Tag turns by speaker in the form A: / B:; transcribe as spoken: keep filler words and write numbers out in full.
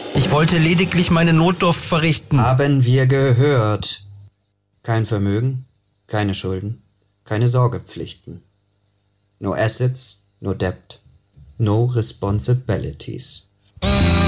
A: Ich wollte lediglich meine Notdurft verrichten.
B: Haben wir gehört. Kein Vermögen, keine Schulden, keine Sorgepflichten. No assets, no debt, no responsibilities.